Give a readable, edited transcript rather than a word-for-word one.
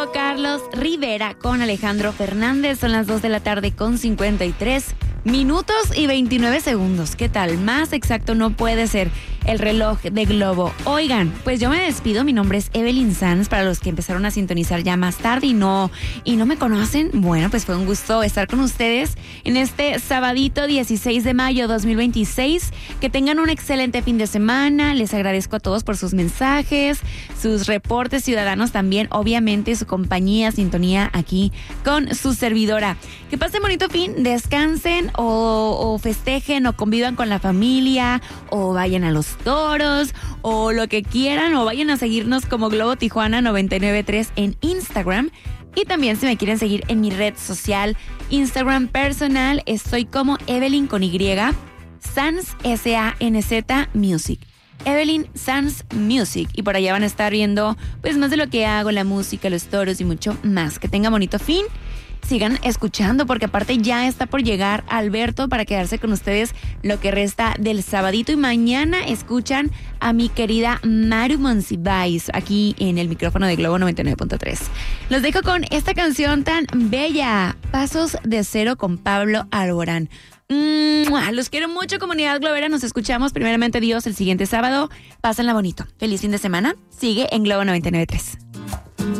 Carlos Rivera con Alejandro Fernández. Son las 2 de la tarde con 53 minutos y 29 segundos. ¿Qué tal? Más exacto no puede ser el reloj de Globo. Oigan, pues yo me despido. Mi nombre es Evelyn Sanz. Para los que empezaron a sintonizar ya más tarde y no me conocen, bueno, pues fue un gusto estar con ustedes en este sabadito 16 de mayo 2026. Que tengan un excelente fin de semana. Les agradezco a todos por sus mensajes, sus reportes ciudadanos también, obviamente su compañía, sintonía aquí con su servidora. Que pasen bonito fin, descansen o festejen o convivan con la familia o vayan a los toros o lo que quieran o vayan a seguirnos como Globo Tijuana 993 en Instagram. Y también si me quieren seguir en mi red social Instagram personal, estoy como Evelyn con Y, Sanz, S-A-N-Z Music. Evelyn Sanz Music, y por allá van a estar viendo pues más de lo que hago, la música, los toros y mucho más. Que tengan bonito fin, sigan escuchando porque aparte ya está por llegar Alberto para quedarse con ustedes lo que resta del sabadito, y mañana escuchan a mi querida Maru Monsiváis aquí en el micrófono de Globo 99.3. Los dejo con esta canción tan bella, Pasos de Cero con Pablo Alborán. Los quiero mucho, comunidad globera. Nos escuchamos primeramente Dios el siguiente sábado. Pásenla bonito. Feliz fin de semana. Sigue en Globo 99.3.